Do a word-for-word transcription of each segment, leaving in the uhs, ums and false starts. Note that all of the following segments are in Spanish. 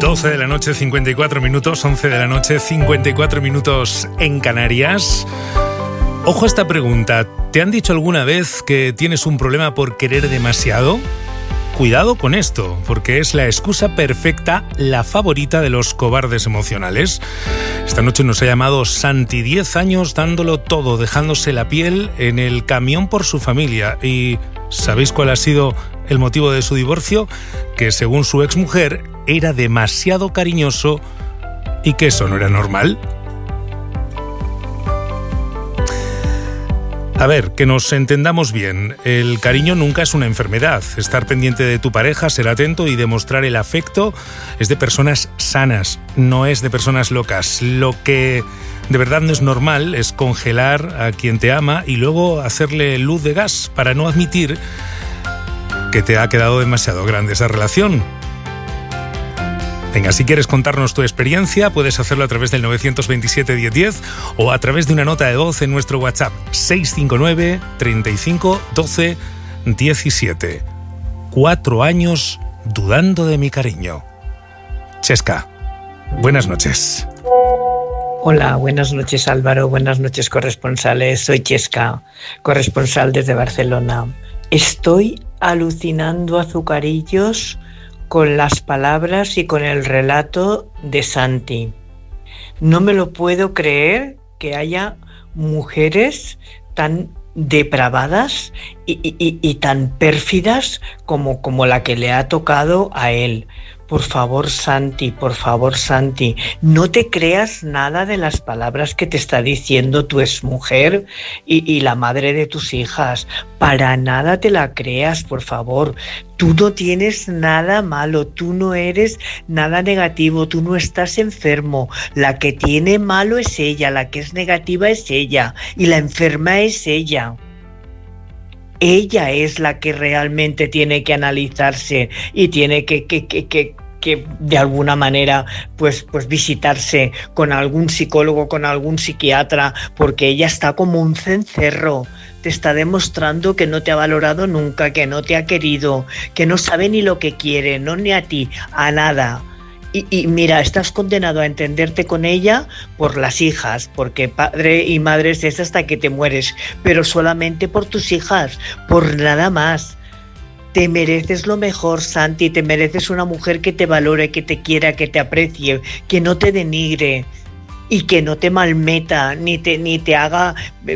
doce de la noche, cincuenta y cuatro minutos, once de la noche, cincuenta y cuatro minutos en Canarias. Ojo a esta pregunta. ¿Te han dicho alguna vez que tienes un problema por querer demasiado? Cuidado con esto, porque es la excusa perfecta, la favorita de los cobardes emocionales. Esta noche nos ha llamado Santi, diez años dándolo todo, dejándose la piel en el camión por su familia. ¿Y sabéis cuál ha sido el motivo de su divorcio? Que según su exmujer era demasiado cariñoso y que eso no era normal. A ver, que nos entendamos bien. El cariño nunca es una enfermedad. Estar pendiente de tu pareja, ser atento y demostrar el afecto es de personas sanas, no es de personas locas. Lo que de verdad no es normal es congelar a quien te ama y luego hacerle luz de gas para no admitir que te ha quedado demasiado grande esa relación. Venga, si quieres contarnos tu experiencia, puedes hacerlo a través del nueve dos siete, diez diez o a través de una nota de voz en nuestro WhatsApp seis cinco nueve, treinta y cinco, doce, diecisiete. Cuatro años dudando de mi cariño. Chesca, buenas noches. Hola, buenas noches Álvaro, buenas noches corresponsales. Soy Chesca, corresponsal desde Barcelona. Estoy alucinando azucarillos con las palabras y con el relato de Santi. No me lo puedo creer que haya mujeres tan depravadas y, y, y tan pérfidas como, como la que le ha tocado a él. Por favor, Santi, por favor, Santi, no te creas nada de las palabras que te está diciendo tu exmujer y, y la madre de tus hijas. Para nada te la creas, por favor. Tú no tienes nada malo, tú no eres nada negativo, tú no estás enfermo. La que tiene malo es ella, la que es negativa es ella y la enferma es ella. Ella es la que realmente tiene que analizarse y tiene que, que, que, que, que de alguna manera pues, pues visitarse con algún psicólogo, con algún psiquiatra, porque ella está como un cencerro. Te está demostrando que no te ha valorado nunca, que no te ha querido, que no sabe ni lo que quiere, no ni a ti, a nada. Y, y mira, estás condenado a entenderte con ella por las hijas, porque padre y madre es hasta que te mueres, pero solamente por tus hijas, por nada más. Te mereces lo mejor, Santi, te mereces una mujer que te valore, que te quiera, que te aprecie, que no te denigre y que no te malmeta, ni te, ni te haga...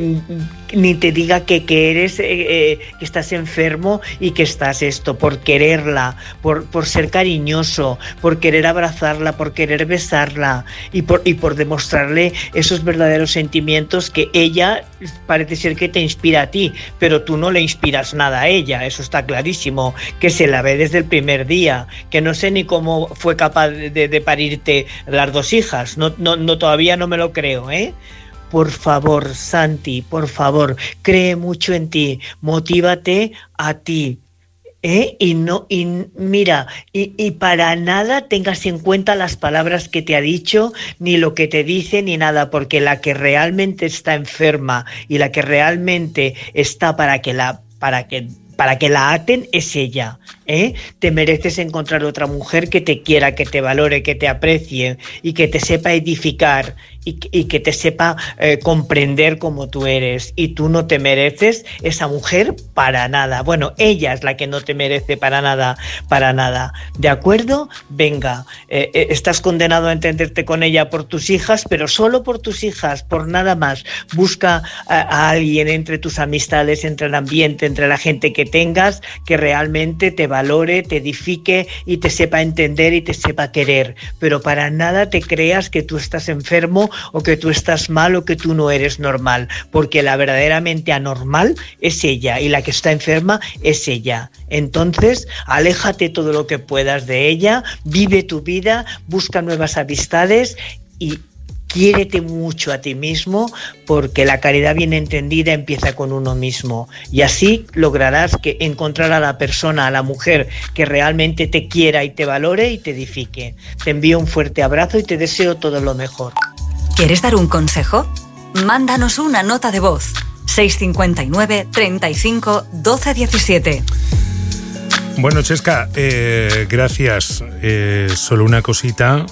ni te diga que, que eres, eh, eh, que estás enfermo y que estás esto, por quererla, por, por ser cariñoso, por querer abrazarla, por querer besarla y por, y por demostrarle esos verdaderos sentimientos que ella parece ser que te inspira a ti, pero tú no le inspiras nada a ella, eso está clarísimo, que se la ve desde el primer día, que no sé ni cómo fue capaz de, de parirte las dos hijas, no, no, no, todavía no me lo creo, ¿eh? Por favor, Santi, por favor, cree mucho en ti, motívate a ti, ¿eh? Y no, y mira, y, y para nada tengas en cuenta las palabras que te ha dicho, ni lo que te dice, ni nada, porque la que realmente está enferma y la que realmente está para que la, para que para que la aten es ella, ¿eh? Te mereces encontrar otra mujer que te quiera, que te valore, que te aprecie y que te sepa edificar y, y que te sepa eh, comprender como tú eres. Y tú no te mereces esa mujer para nada. Bueno, ella es la que no te merece para nada, para nada. ¿De acuerdo? Venga, eh, eh, estás condenado a entenderte con ella por tus hijas, pero solo por tus hijas, por nada más. Busca a, a alguien entre tus amistades, entre el ambiente, entre la gente que tengas, que realmente te valore, te edifique y te sepa entender y te sepa querer, pero para nada te creas que tú estás enfermo o que tú estás mal o que tú no eres normal, porque la verdaderamente anormal es ella y la que está enferma es ella. Entonces, aléjate todo lo que puedas de ella, vive tu vida, busca nuevas amistades y quiérete mucho a ti mismo, porque la caridad bien entendida empieza con uno mismo y así lograrás que encontrar a la persona, a la mujer que realmente te quiera y te valore y te edifique. Te envío un fuerte abrazo y te deseo todo lo mejor. ¿Quieres dar un consejo? Mándanos una nota de voz. seis cinco nueve, treinta y cinco, doce diecisiete. Bueno, Chesca, eh, gracias. Eh, solo una cosita.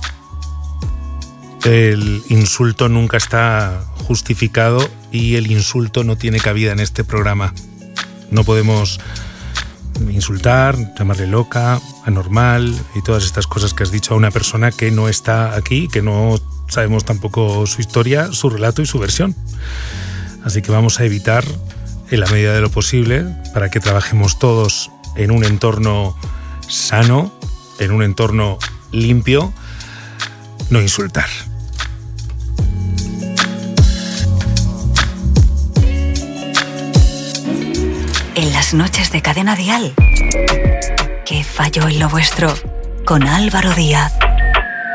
El insulto nunca está justificado y el insulto no tiene cabida en este programa. No podemos insultar, llamarle loca, anormal y todas estas cosas que has dicho a una persona que no está aquí, que no sabemos tampoco su historia, su relato y su versión. Así que vamos a evitar, en la medida de lo posible, para que trabajemos todos en un entorno sano, en un entorno limpio, no insultar. En las noches de Cadena Dial, ¿qué falló en lo vuestro? Con Álvaro Díaz.